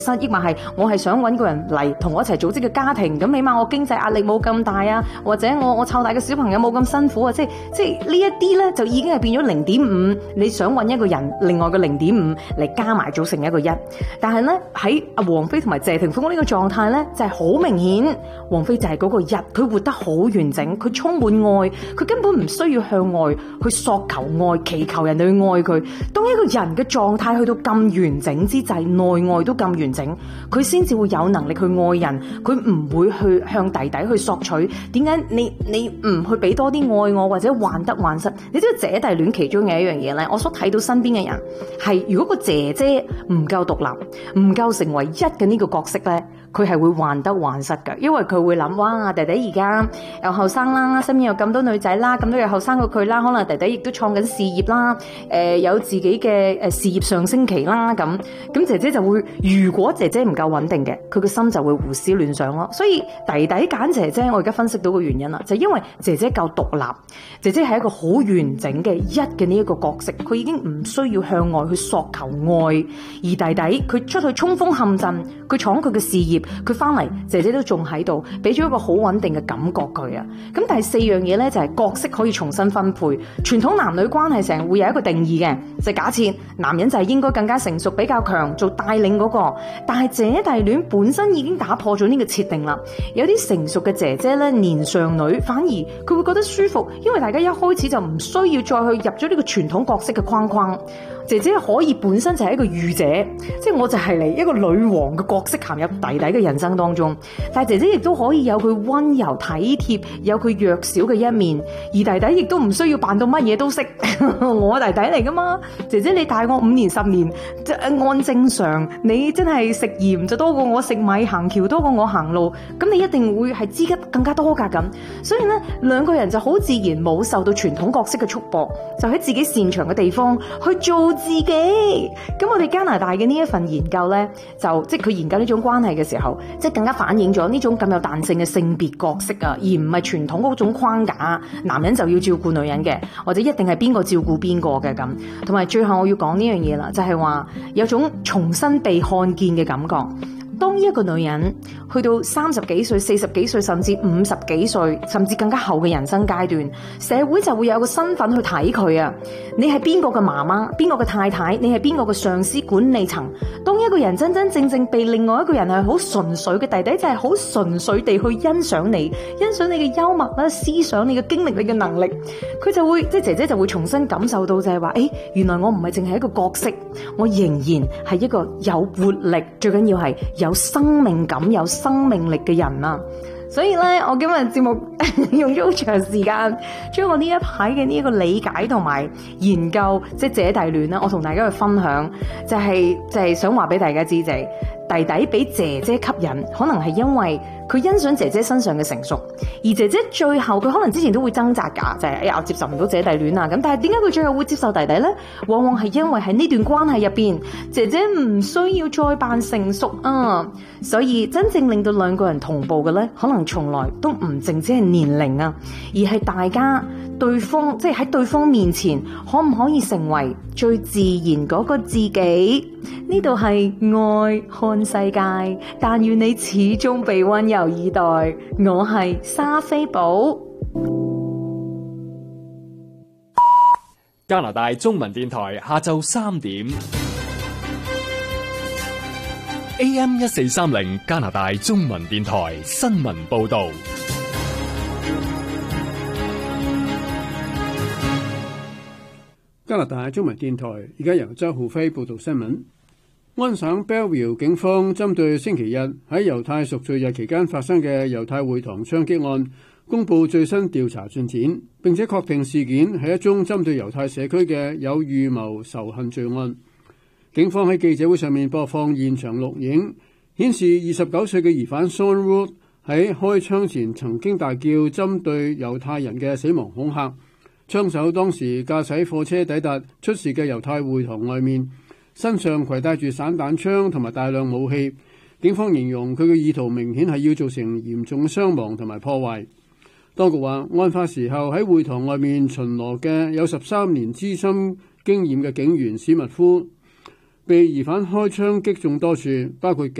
抑或係我係想揾個人嚟同我一齊組織嘅家庭，咁起碼我經濟壓力冇咁大啊，或者我湊大嘅小朋友冇咁辛苦啊，即係呢一啲咧就已經係變咗0.5，你想揾一個人另外嘅0.5嚟加埋組成一個1。但係咧喺阿王菲同埋謝霆鋒呢個狀態咧就係好明顯，王菲就係嗰個1，佢活得好完整，佢充滿愛，佢根本唔需要向外去索求愛，祈求人哋去愛佢。當一個人嘅狀態去到咁完整之際，內外都咁完整，佢先至會有能力去愛人，佢唔會去向弟弟去索取。點解你唔去俾多啲愛我，或者患得患失？你知道姐弟戀其中嘅一樣嘢咧，我所睇到身邊嘅人係，如果個姐姐唔夠獨立，唔夠成為1嘅呢個角色咧，佢係會患得患失㗎，因為佢會諗，哇，弟弟而家又後生啦，身邊有咁多女仔啦，咁多又後生過佢啦，可能弟弟亦都創緊事業啦，有自己嘅事業上升期啦，咁姐姐就會，如果姐姐唔夠穩定嘅，佢個心就會胡思亂想咯。所以弟弟揀姐姐，我而家分析到個原因啦，就係因為姐姐夠獨立，姐姐係一個好完整嘅1嘅呢一個角色，佢已經唔需要向外去索求愛，而弟弟佢出去衝鋒陷陣，佢闖佢嘅事業，佢翻嚟，姐姐都仲喺度，俾咗一個好穩定嘅感覺佢啊。咁第4樣嘢咧就係角色可以重新分配。傳統男女關係成日會有一個定義嘅，就假設男人就係應該更加成熟、比較強，做帶領嗰個。但係姐弟戀本身已經打破咗呢個設定啦。有啲成熟嘅姐姐咧，年上女反而佢會覺得舒服，因為大家一開始就唔需要再去入咗呢個傳統角色嘅框框。姐姐可以本身就係一個御姐，即係我就係嚟一個女王嘅角色行入弟弟嘅人生當中，但係姐姐亦都可以有佢溫柔體貼，有佢弱小嘅一面，而弟弟亦都唔需要扮到乜嘢都識。我弟弟嚟噶嘛，姐姐你大我5年10年，按正常你真係食鹽就多過我食米，行橋多過我行路，咁你一定會係知得更加多噶咁。所以呢，兩個人就好自然冇受到傳統角色嘅束縛，就喺自己擅長嘅地方去做自己。咁我哋加拿大嘅呢一份研究呢，就即係佢研究呢種關係嘅時候，即係更加反映咗呢種咁有彈性嘅性別角色啊，而唔係傳統嗰種框架，男人就要照顧女人嘅，或者一定係邊個照顧邊個嘅咁。同埋最後我要講呢樣嘢啦，就係話有種重新被看見嘅感覺。當一個女人去到30幾歲、40幾歲，甚至50幾歲，甚至更加後嘅人生階段，社會就會有個身份去睇佢啊。你係邊個嘅媽媽，邊個嘅太太，你係邊個嘅上司、管理層。當一個人真真正正被另外一個人係好純粹嘅弟弟，就係好純粹地去欣賞你嘅幽默啦、思想、你嘅經歷、你嘅能力，佢就會即係姐姐就會重新感受到就係話，原來我唔係淨係一個角色，我仍然係一個有活力，最緊要係有生命感、有生命力嘅人啊！所以咧，我今日節目用咗好長時間，將我呢一排嘅呢一個理解同埋研究，即係姐弟戀啦，我同大家去分享，就係想話俾大家知，就係弟弟俾姐姐吸引，可能係因為佢欣賞姐姐身上嘅成熟，而姐姐最後佢可能之前都會掙扎㗎，就係我接受唔到姐弟戀啊咁，但係點解佢最後會接受弟弟呢？往往係因為喺呢段關係入邊，姐姐唔需要再扮成熟啊，所以真正令到兩個人同步嘅呢，可能從來都唔淨止係年齡啊，而係大家對方即係喺對方面前，可唔可以成為最自然嗰個自己？呢度係愛看世界，但願你始終被溫柔以待。我係莎菲寶。 加拿大中文電台下晝3點 AM 1430加拿大中文電台新聞報道。 加拿大中文電台而家由周浩輝報道新聞。安省 Belleville 警方針對星期日喺猶太贖罪日期間發生嘅猶太會堂槍擊案公布最新調查進展，並且確定事件係一宗針對猶太社區嘅有預謀仇恨罪案。警方喺記者會上面播放現場錄影，顯示29歲嘅疑犯 Sean Root 喺開槍前曾經大叫針對猶太人嘅死亡恐嚇。槍手當時駕駛貨車抵達出事嘅猶太會堂外面，身上攜帶住散彈槍同埋大量武器。警方形容佢嘅意圖明顯係要造成嚴重嘅傷亡同埋破壞。當局話，案發時候喺會堂外面巡邏嘅有13年資深經驗嘅警員史密夫。 被疑犯開槍擊中多處，包括